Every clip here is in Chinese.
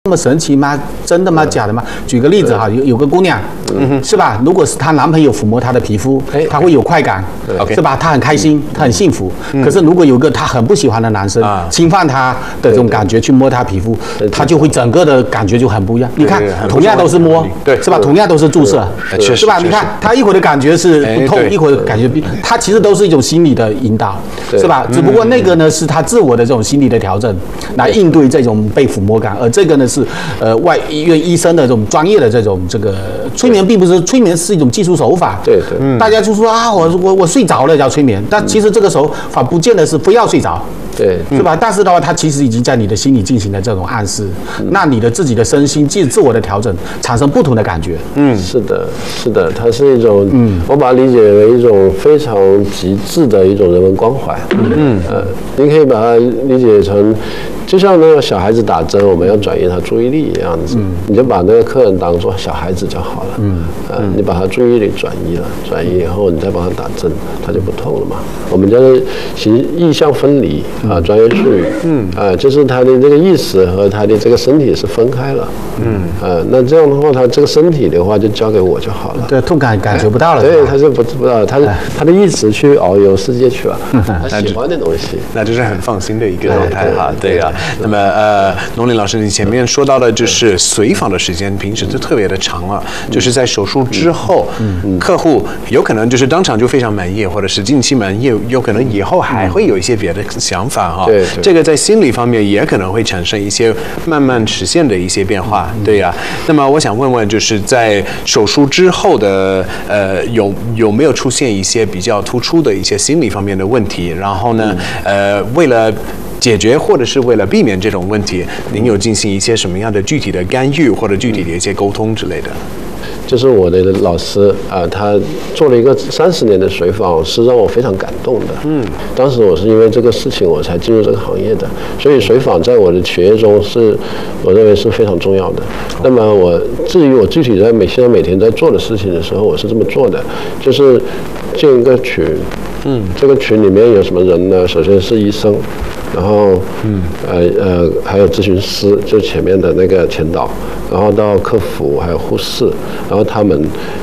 那么神奇吗？真的吗？假的吗？举个例子哈，有个姑娘，是吧？如果是她男朋友抚摸她的皮肤，她会有快感，是吧？她很开心，她很幸福。可是如果有个她很不喜欢的男生侵犯她的这种感觉去摸她皮肤，她就会整个的感觉就很不一样。你看，同样都是摸，对，是吧？同样都是注射，是吧？你看她一会儿的感觉是不痛，一会儿感觉她其实都是一种心理的引导，是吧？只不过那个呢是她自我的这种心理的调整来应对这种被抚摸感，而这个呢是外医院医生的这种专业的这种这个催眠，并不是催眠是一种技术手法。对，大家就说啊，我睡着了叫催眠，但其实这个手法不见得是非要睡着。对，是吧？但是的话，它其实已经在你的心里进行了这种暗示，那你的自己的身心自我的调整，产生不同的感觉。 是的，是的，它是一种，我把它理解为一种非常极致的一种人文关怀。你可以把它理解成，就像那个小孩子打针，我们要转移他注意力一样子，你就把那个客人当作小孩子就好了。你把他注意力转移了，转移以后，你再帮他打针，他就不痛了嘛。我们叫做意象分离。专业术语，就是他的这个意识和他的这个身体是分开了，那这样的话，他这个身体的话就交给我就好了， 对，痛感感觉不到了， 对，他是不知道，他的意识去遨游世界去了，他喜欢的东西， 那就是很放心的一个状态哈，对呀。那么农林老师，你前面说到的就是随访的时间，平时就特别的长了，就是在手术之后，客户有可能就是当场就非常满意，或者是近期满意，有可能以后还会有一些别的想法。对，这个在心理方面也可能会产生一些慢慢实现的一些变化，对呀。那么我想问问，就是在手术之后的有没有出现一些比较突出的一些心理方面的问题？然后呢，为了解决或者是为了避免这种问题，您有进行一些什么样的具体的干预或者具体的一些沟通之类的？ 就是我的老师他做了一个30年的随访，是让我非常感动的。当时我是因为这个事情我才进入这个行业的，所以随访在我的学业中我认为是非常重要的。那么至于我具体在现在每天在做的事情的时候，我是这么做的，就是建一个群。这个群里面有什么人呢？首先是医生，然后还有咨询师，就前面的那个前导，然后到客服还有护士，然后他们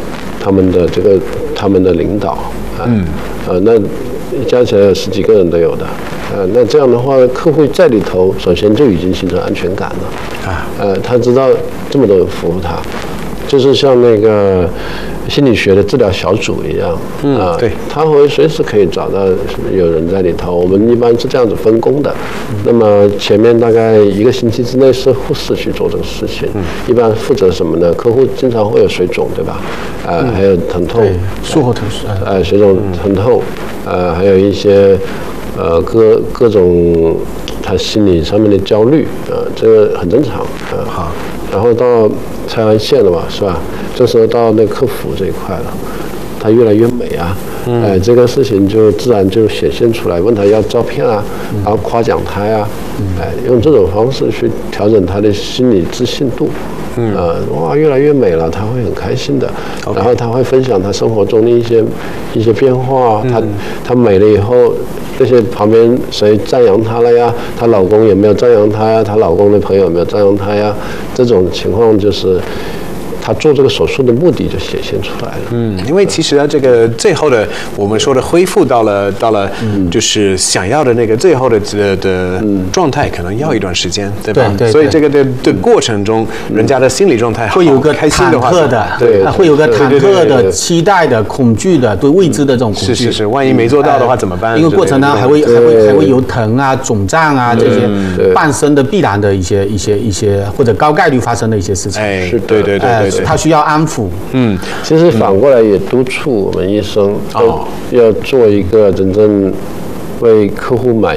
的领导那加起来有10几个人都有的。那这样的话，客户在里头首先就已经形成安全感了。他知道这么多人服务他，就是像那个心理学的治疗小组一样，对，他会随时可以找到有人在里头。我们一般是这样子分工的。那么前面大概1个星期之内是护士去做这个事情，一般负责什么呢？客户经常会有水肿，对吧？还有疼痛， 术后疼痛， 水肿、疼痛，还有一些各种他心理上面的焦虑，这个很正常，好。然后到拆完线了嘛，是吧？这时候到那客服这一块了，他越来越美啊，这个事情就自然就显现出来。问他要照片啊，然后夸奖他呀，用这种方式去调整他的心理自信度。哇，越来越美了，他会很开心的。然后他会分享他生活中的一些变化，他美了以后。这些旁边谁赞扬她了呀？她老公有没有赞扬她呀？她老公的朋友有没有赞扬她呀？这种情况就是她做这个手术的目的就显现出来了。 因为其实这个最后的我们说的恢复到了就是想要的那个最后的状态，可能要一段时间，对吧？对。所以这个的过程中，人家的心理状态会有个忐忑的，对，会有个忐忑的、期待的、恐惧的、对未知的这种恐惧。 是，万一没做到的话怎么办？ 因为过程当中还会有疼啊、肿胀啊这些伴生的必然的一些或者高概率发生的一些事情。 是，对。 他需要安抚。 其实反过来也督促我们医生要做一个真正为客户满